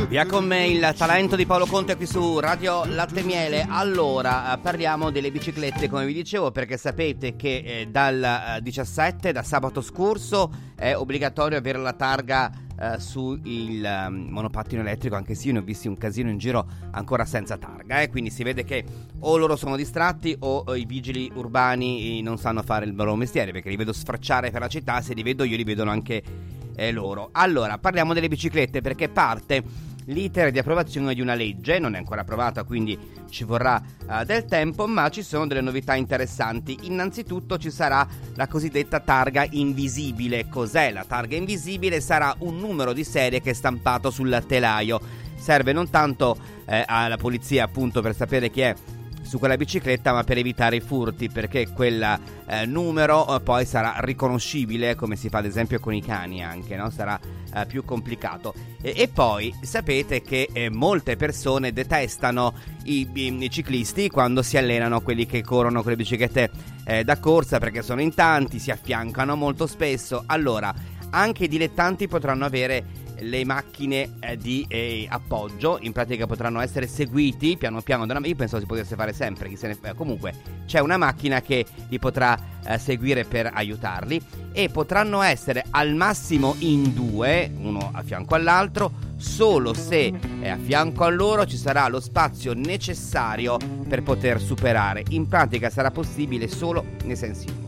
Via con me il talento di Paolo Conte qui su Radio Latte Miele. Allora, parliamo delle biciclette, come vi dicevo, perché sapete che dal 17, da sabato scorso, è obbligatorio avere la targa sul monopattino elettrico, anche se io ne ho visti un casino in giro ancora senza targa, quindi si vede che o loro sono distratti o i vigili urbani non sanno fare il loro mestiere, perché li vedo sfracciare per la città. Se li vedo io, li vedono anche loro. Allora, parliamo delle biciclette, perché parte l'iter di approvazione di una legge. Non è ancora approvata, quindi ci vorrà del tempo, ma ci sono delle novità interessanti. Innanzitutto ci sarà la cosiddetta targa invisibile. Cos'è la targa invisibile? Sarà un numero di serie che è stampato sul telaio. Serve non tanto alla polizia, appunto, per sapere chi è su quella bicicletta, ma per evitare i furti, perché quel numero poi sarà riconoscibile, come si fa ad esempio con i cani anche, no? Sarà più complicato. E poi sapete che molte persone detestano i ciclisti quando si allenano, quelli che corrono con le biciclette da corsa, perché sono in tanti, si affiancano molto spesso. Allora, anche i dilettanti potranno avere le macchine di appoggio. In pratica potranno essere seguiti piano piano da una... Io pensavo si potesse fare sempre, comunque c'è una macchina che li potrà seguire per aiutarli, e potranno essere al massimo in due, uno a fianco all'altro, solo se a fianco a loro ci sarà lo spazio necessario per poter superare. In pratica sarà possibile solo nei sensi